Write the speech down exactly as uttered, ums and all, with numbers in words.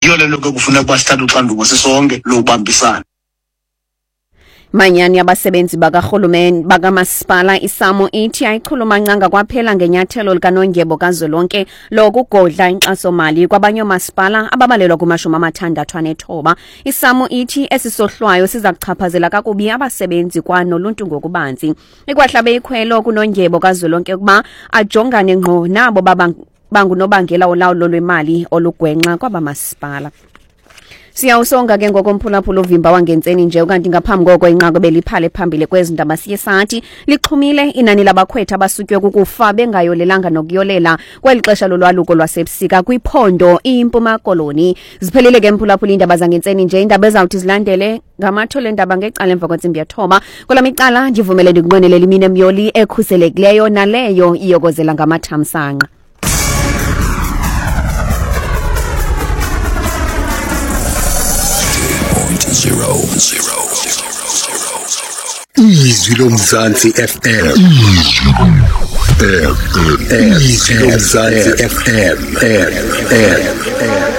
yiyo le nto ke kufuneka basithathe uxanduva sisonke lokubambisana. Manyani abasebenzi bakarhulumente bakamasipala iSAMO ithi ayichulumancanga kwaphela ngenyathelo likanondyebo kazwelonke lokugodla inkxaso-mali kwabanye oomasipala ababalelwa kumashumi amathandathu anethoba. iSAMO ithi esisohlwayo siza kuchaphazela kakubi abasebenzi kwanoluntu ngokubanzi. Ikwahlabe ikhwelo kunondyebo kazwelonke ukuba ajongane ngqo nabo bangunobangela wolawulo lwemali olugwenxa kwabamasipala. Siyawusonga ke ngokomphulaphula uvimba wangentseni nje ukanti ngaphambi koko inqaku beliphale phambili kwezindaba siye sathi lixhumile inani labakhwetha abasutywe kukufa bengayolelanga nokuyolela kweli xesha lolwaluko lwasebusika kwiphondo iMpuma Koloni. Ziphelile ke mphulaphula indaba zangentseni nje, indaba ezawuthi zilandele ngamathole ndaba ngecala emva kwentsimbi yethoba. Kula micala ndivumele ndikunqwenelela imini emyoli ekhuselekileyo naleyo iyokozela ngamathamsanqa. Zero, zero, zero, zero, zero. Izwi loMzansi F M. Izwi loMzansi F M.